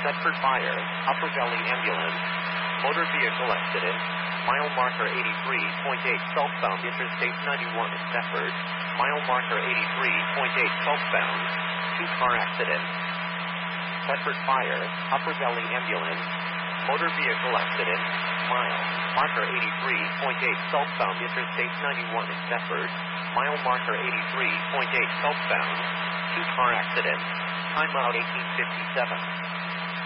Thetford Fire, Upper Valley Ambulance, motor vehicle accident, mile marker 83.8 southbound Interstate 91 in Thetford, mile marker 83.8 southbound, two-car accident. Thetford Fire, Upper Valley Ambulance, motor vehicle accident, mile marker 83.8 southbound Interstate 91 in Thetford, mile marker 83.8 southbound, two-car accident, timeout 1857.